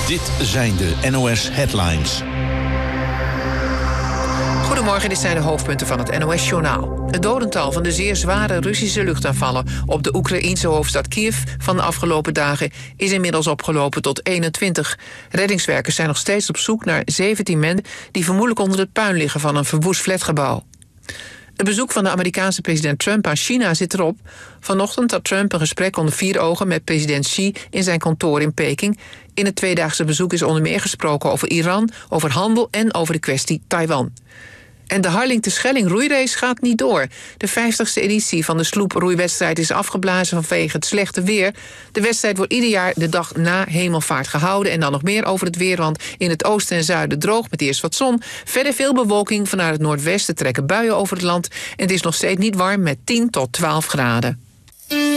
Dit zijn de NOS Headlines. Goedemorgen, dit zijn de hoofdpunten van het NOS-journaal. Het dodental van de zeer zware Russische luchtaanvallen op de Oekraïense hoofdstad Kiev van de afgelopen dagen is inmiddels opgelopen tot 21. Reddingswerkers zijn nog steeds op zoek naar 17 mensen die vermoedelijk onder het puin liggen van een verwoest flatgebouw. Het bezoek van de Amerikaanse president Trump aan China zit erop. Vanochtend had Trump een gesprek onder 4 ogen met president Xi in zijn kantoor in Peking. In het tweedaagse bezoek is onder meer gesproken over Iran, over handel en over de kwestie Taiwan. En de Harlington-Schelling roeirace gaat niet door. De 50ste editie van de sloeproeiwedstrijd is afgeblazen vanwege het slechte weer. De wedstrijd wordt ieder jaar de dag na Hemelvaart gehouden. En dan nog meer over het weer, want in het oosten en zuiden droog met eerst wat zon. Verder veel bewolking, vanuit het noordwesten trekken buien over het land. En het is nog steeds niet warm met 10 tot 12 graden.